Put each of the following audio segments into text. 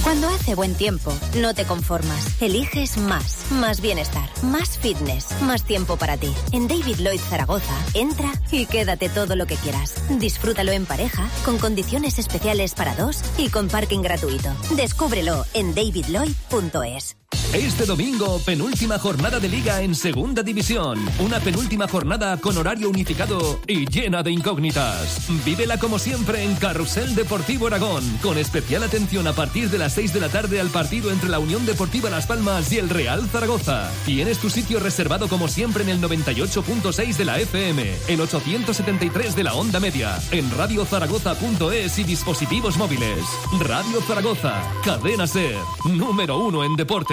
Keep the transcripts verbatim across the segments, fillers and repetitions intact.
Cuando hace buen tiempo, no te conformas. Eliges más. Más bienestar, más fitness, más tiempo para ti. En David Lloyd Zaragoza, entra y quédate todo lo que quieras. Disfrútalo en pareja, con condiciones especiales para dos y con parking gratuito. Descúbrelo en david lloyd punto es. Este domingo, penúltima jornada de Liga en Segunda División. Una penúltima jornada con horario unificado y llena de incógnitas. Vívela como siempre en Carrusel Deportivo Aragón, con especial atención a partir de las seis de la tarde al partido entre la Unión Deportiva Las Palmas y el Real Zaragoza. Tienes tu sitio reservado como siempre en el noventa y ocho punto seis de la F M, el ochocientos setenta y tres de la onda media, en radio zaragoza punto es y dispositivos móviles. Radio Zaragoza, cadena SER, número uno en deporte.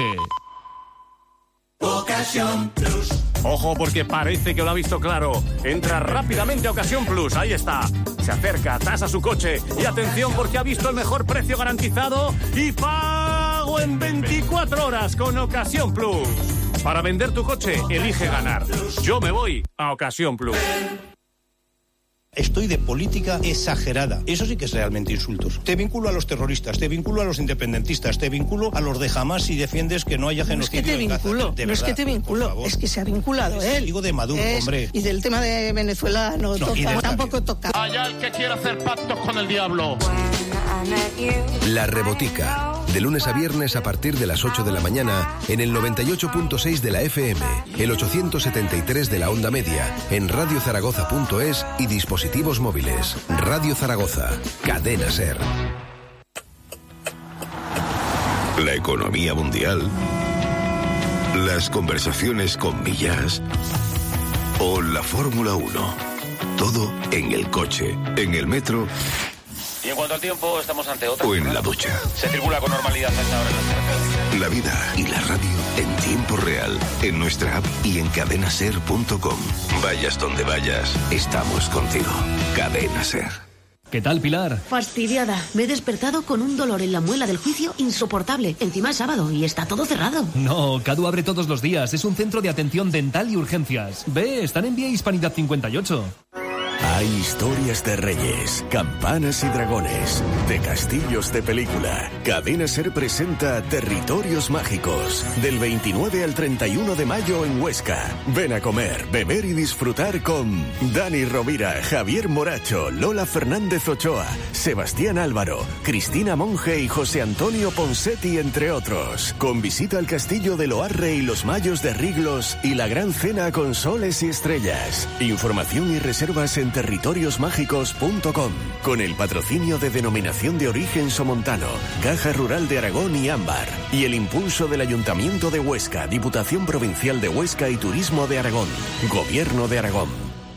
Ocasión Plus. Ojo, porque parece que lo ha visto claro. Entra rápidamente a Ocasión Plus. Ahí está. Se acerca, tasa su coche. Y atención, porque ha visto el mejor precio garantizado y pago en veinticuatro horas con Ocasión Plus. Para vender tu coche, elige ganar. Yo me voy a Ocasión Plus. Estoy de política exagerada. Eso sí que es realmente insultos. Te vinculo a los terroristas, te vinculo a los independentistas, te vinculo a los de Hamas si defiendes que no haya genocidio. No es que te vinculo, no es que te vinculo, es que se ha vinculado es él. Digo de Maduro, es, hombre. Y del tema de Venezuela no, no toca, tampoco toca. Allá el que quiera hacer pactos con el diablo. La Rebotica. De lunes a viernes a partir de las ocho de la mañana en el noventa y ocho punto seis de la F M, el ochocientos setenta y tres de la onda media, en radio zaragoza punto es y dispositivos móviles. Radio Zaragoza, cadena SER. La economía mundial, las conversaciones con Millas o la Fórmula uno. Todo en el coche, en el metro. Y en cuanto al tiempo, estamos ante otra. O en la ducha. Se circula con normalidad hasta ahora en las carreteras. La vida y la radio en tiempo real, en nuestra app y en cadena ser punto com. Vayas donde vayas, estamos contigo. Cadena SER. ¿Qué tal, Pilar? Fastidiada. Me he despertado con un dolor en la muela del juicio insoportable. Encima es sábado y está todo cerrado. No, Cadu abre todos los días. Es un centro de atención dental y urgencias. Ve, están en Vía Hispanidad cincuenta y ocho. Hay historias de reyes, campanas y dragones, de castillos de película. Cadena SER presenta Territorios Mágicos, del veintinueve al treinta y uno de mayo en Huesca. Ven a comer, beber y disfrutar con Dani Rovira, Javier Moracho, Lola Fernández Ochoa, Sebastián Álvaro, Cristina Monge y José Antonio Ponsetti, entre otros. Con visita al castillo de Loarre y los Mayos de Riglos y la gran cena con soles y estrellas. Información y reservas en territorios mágicos punto com, con el patrocinio de Denominación de Origen Somontano, Caja Rural de Aragón y Ámbar, y el impulso del Ayuntamiento de Huesca, Diputación Provincial de Huesca y Turismo de Aragón, Gobierno de Aragón.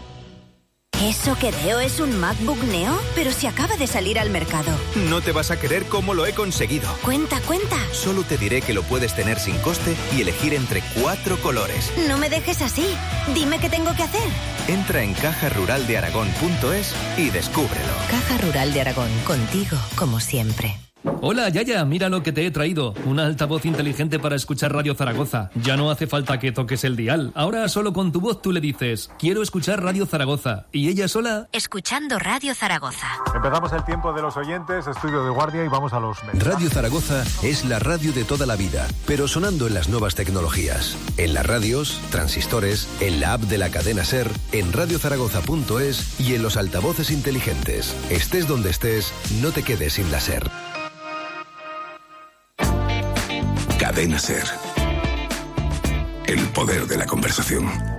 ¿Eso que veo es un MacBook Neo? Pero si acaba de salir al mercado. No te vas a creer cómo lo he conseguido. Cuenta, cuenta. Solo te diré que lo puedes tener sin coste y elegir entre cuatro colores. No me dejes así. Dime qué tengo que hacer. Entra en caja rural de aragón punto es y descúbrelo. Caja Rural de Aragón, contigo como siempre. Hola, Yaya, mira lo que te he traído. Una altavoz inteligente para escuchar Radio Zaragoza. Ya no hace falta que toques el dial. Ahora solo con tu voz tú le dices, quiero escuchar Radio Zaragoza. Y ella sola... Escuchando Radio Zaragoza. Empezamos el tiempo de los oyentes, estudio de guardia y vamos a los mensajes. Radio Zaragoza es la radio de toda la vida, pero sonando en las nuevas tecnologías. En las radios, transistores, en la app de la cadena SER, en radio zaragoza punto es y en los altavoces inteligentes. Estés donde estés, no te quedes sin la SER. Cadena SER. El poder de la conversación.